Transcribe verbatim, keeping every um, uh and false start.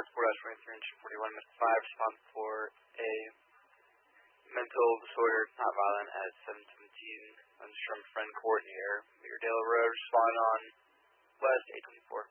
five four three forty-one, Mister five, respond for a mental disorder, not violent, at seven seventeen Lindstrom Friend Court near Meredale Road. Respond on West eight twenty-four.